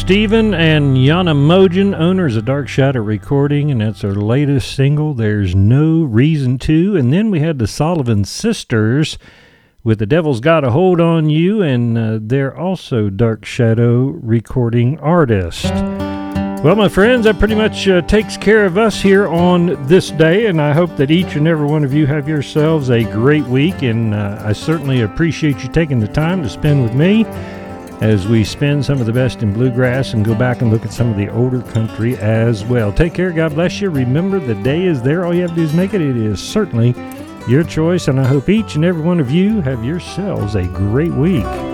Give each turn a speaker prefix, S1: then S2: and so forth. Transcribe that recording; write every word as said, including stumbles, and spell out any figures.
S1: Stephen and Yana Mogen, owners of Dark Shadow Recording, and that's their latest single, There's No Reason To. And then we had the Sullivan Sisters with The Devil's Got a Hold on You, and uh, they're also Dark Shadow Recording artists. Well, my friends, that pretty much uh, takes care of us here on this day, and I hope that each and every one of you have yourselves a great week, and uh, I certainly appreciate you taking the time to spend with me as we spin some of the best in bluegrass and go back and look at some of the older country as well. Take care. God bless you. Remember, the day is there. All you have to do is make it. It is certainly your choice, and I hope each and every one of you have yourselves a great week.